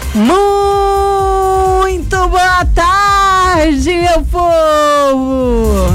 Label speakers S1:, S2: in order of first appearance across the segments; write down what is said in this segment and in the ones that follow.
S1: Muito boa tarde, meu povo!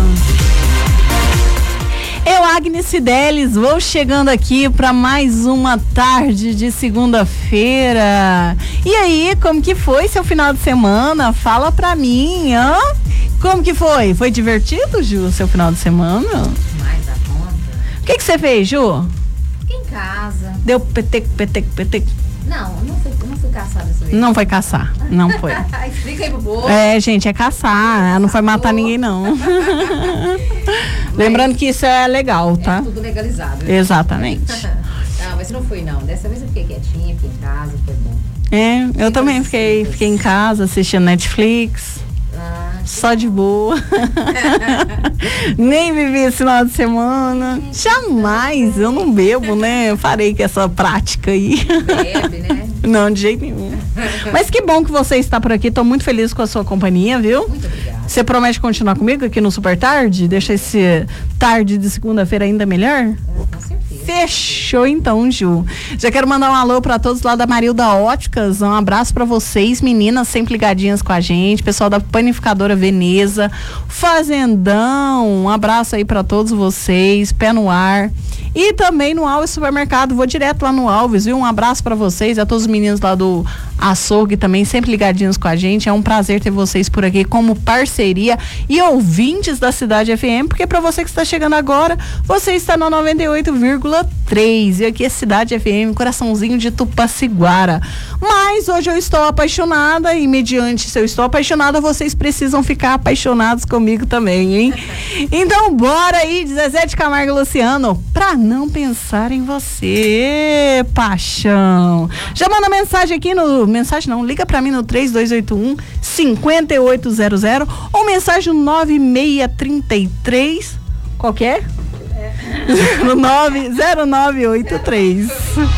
S1: Eu, Agnes Fidelis, vou chegando aqui para mais uma tarde de segunda-feira. E aí, como que foi seu final de semana? Fala pra mim, hã? Como que foi? Foi divertido, Ju, seu final de semana?
S2: Mais da conta.
S1: O que você fez, Ju?
S2: Fiquei em casa.
S1: Deu peteco?
S2: Não fui caçar dessa vez.
S1: Não foi caçar, não foi.
S2: Explica aí pro povo.
S1: É, gente, é caçar, não foi matar ninguém, não. Lembrando que isso é legal, tá?
S2: É tudo legalizado. Né?
S1: Exatamente.
S2: Não, mas não fui, não. Dessa vez eu fiquei quietinha, fiquei em casa, foi bom.
S1: É, eu também fiquei em casa assistindo Netflix. Só de boa. Nem vivi esse final de semana. Jamais, eu não bebo, né? Eu parei com essa prática aí.
S2: Bebe, né?
S1: Não, de jeito nenhum. Mas que bom que você está por aqui. Tô muito feliz com a sua companhia, viu?
S2: Muito obrigada.
S1: Você promete continuar comigo aqui no Super Tarde? Deixa esse tarde de segunda-feira ainda melhor?
S2: Com certeza.
S1: Fechou então, Ju. Já quero mandar um alô pra todos lá da Marilda Óticas, um abraço pra vocês, meninas, sempre ligadinhas com a gente, pessoal da Panificadora Veneza, Fazendão, um abraço aí pra todos vocês, pé no ar. E também no Alves Supermercado, vou direto lá no Alves, viu? Um abraço pra vocês, a todos os meninos lá do Açougue também, sempre ligadinhos com a gente. É um prazer ter vocês por aqui como parceria e ouvintes da Cidade FM, porque pra você que está chegando agora, você está no 98,3 e aqui é Cidade FM, coraçãozinho de Tupaciguara. Mas hoje eu estou apaixonada e mediante se eu estou apaixonada, vocês precisam ficar apaixonados comigo também, hein? Então bora aí, Zezé de Camargo e Luciano, pra não pensar em você, paixão. Já manda mensagem aqui no... Mensagem não, liga pra mim no 3281-5800 ou mensagem no 9633... Qual que é? No 90983.